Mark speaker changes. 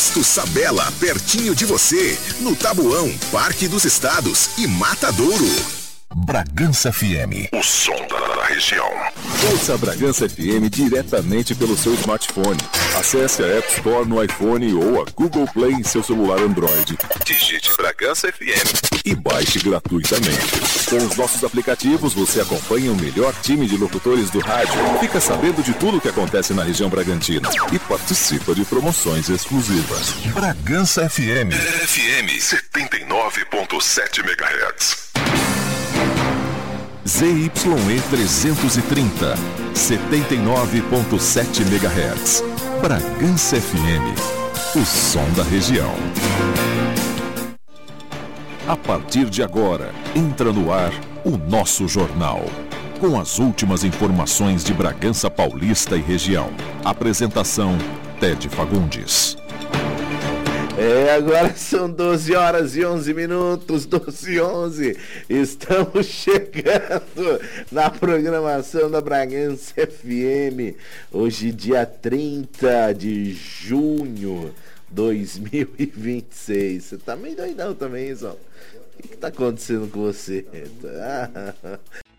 Speaker 1: Posto Sabela, pertinho de você, no Tabuão, Parque dos Estados e Matadouro. Bragança FM, o som da região.
Speaker 2: Ouça a Bragança FM diretamente pelo seu smartphone. Acesse a App Store no iPhone ou a Google Play em seu celular Android. Digite Bragança FM e baixe gratuitamente. Com os nossos aplicativos, você acompanha o melhor time de locutores do rádio, fica sabendo de tudo o que acontece na região bragantina e participa de promoções exclusivas.
Speaker 1: Bragança FM, FM 79.7 MHz.
Speaker 2: ZYE 330, 79.7 MHz. Bragança FM, o som da região. A partir de agora, entra no ar o nosso jornal. Com as últimas informações de Bragança Paulista e região. Apresentação, Ted Fagundes.
Speaker 3: Agora são 12 horas e 11 minutos, 12 e 11. Estamos chegando na programação da Bragança FM. Hoje, dia 30 de junho de 2026. Você tá meio doidão também, Zó? O que tá acontecendo com você?